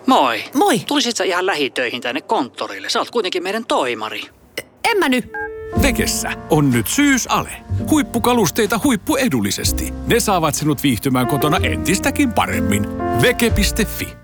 Moi. Moi. Tulisit sä ihan lähitöihin tänne konttorille? Sä oot kuitenkin meidän toimari. En mä nyt. Vekessä on nyt syysale. Huippukalusteita huippuedullisesti. Ne saavat sinut viihtymään kotona entistäkin paremmin. Veke.fi